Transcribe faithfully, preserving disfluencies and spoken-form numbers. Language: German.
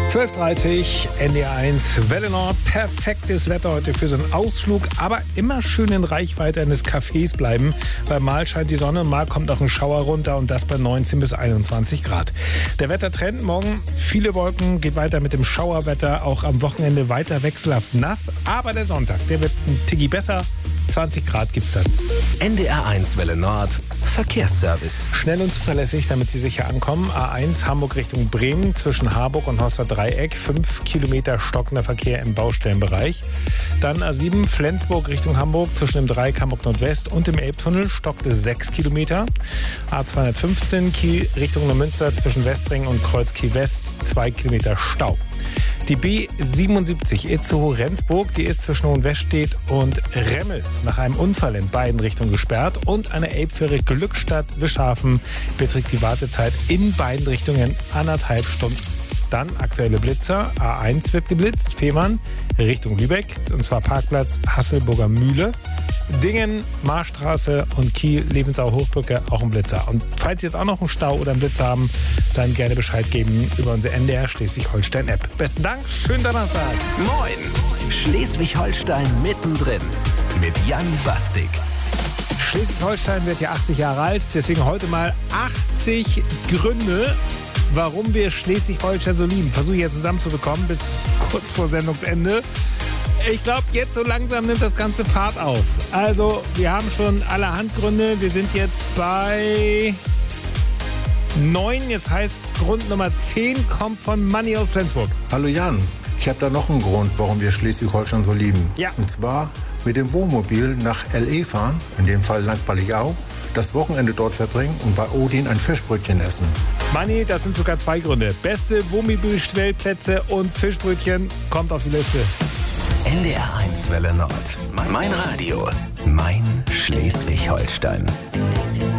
zwölf Uhr dreißig, N D R eins, Welle Nord. Perfektes Wetter heute für so einen Ausflug, aber immer schön in Reichweite eines Cafés bleiben, weil mal scheint die Sonne, mal kommt auch ein Schauer runter und das bei neunzehn bis einundzwanzig Grad. Der Wettertrend morgen, viele Wolken, geht weiter mit dem Schauerwetter, auch am Wochenende weiter wechselhaft nass, aber der Sonntag, der wird ein Ticki besser. zwanzig Grad gibt's dann. N D R eins Welle Nord, Verkehrsservice. Schnell und zuverlässig, damit Sie sicher ankommen. A eins Hamburg Richtung Bremen zwischen Harburg und Horster Dreieck. Fünf Kilometer stockender Verkehr im Baustellenbereich. Dann A sieben Flensburg Richtung Hamburg zwischen dem Dreieck Hamburg Nordwest und dem Elbtunnel stockte sechs Kilometer. A zweihundertfünfzehn Kiel Richtung Neumünster zwischen Westring und Kreuz Kiel West. zwei Kilometer Stau. Die B siebenundsiebzig Itzehoe-Rendsburg, die ist zwischen Hohenwestedt und Remmels nach einem Unfall in beiden Richtungen gesperrt. Und eine Elbfähre Glückstadt-Wischhafen beträgt die Wartezeit in beiden Richtungen anderthalb Stunden. Dann aktuelle Blitzer. A eins wird geblitzt, Fehmarn Richtung Lübeck, und zwar Parkplatz Hasselburger Mühle. Dingen, Marstraße und Kiel, Lebensau Hochbrücke, auch ein Blitzer. Und falls Sie jetzt auch noch einen Stau oder einen Blitzer haben, dann gerne Bescheid geben über unsere N D R Schleswig-Holstein-App. Besten Dank, schönen Donnerstag. Moin, Schleswig-Holstein mittendrin mit Jan Bastik. Schleswig-Holstein wird ja achtzig Jahre alt, deswegen heute mal achtzig Gründe, warum wir Schleswig-Holstein so lieben. Versuche ich jetzt zusammenzubekommen bis kurz vor Sendungsende. Ich glaube, jetzt so langsam nimmt das ganze Fahrt auf. Also, wir haben schon allerhand Gründe. Wir sind jetzt bei neun. Das heißt, Grund Nummer zehn kommt von Manni aus Flensburg. Hallo Jan, ich habe da noch einen Grund, warum wir Schleswig-Holstein so lieben. Ja. Und zwar mit dem Wohnmobil nach L E fahren, in dem Fall Land Balligau, das Wochenende dort verbringen und bei Odin ein Fischbrötchen essen. Manni, das sind sogar zwei Gründe. Beste Wohnmobilstellplätze und Fischbrötchen kommt auf die Liste. N D R eins Welle Nord. Mein Radio. Mein Schleswig-Holstein.